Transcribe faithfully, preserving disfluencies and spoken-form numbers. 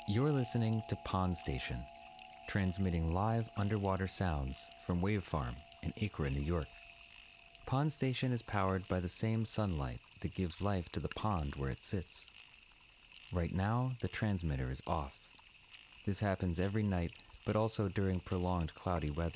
You're listening to Pond Station, transmitting live underwater sounds from Wave Farm in Acre, New York. Pond Station is powered by the same sunlight that gives life to the pond where it sits. Right now, the transmitter is off. This happens every night, but also during prolonged cloudy weather.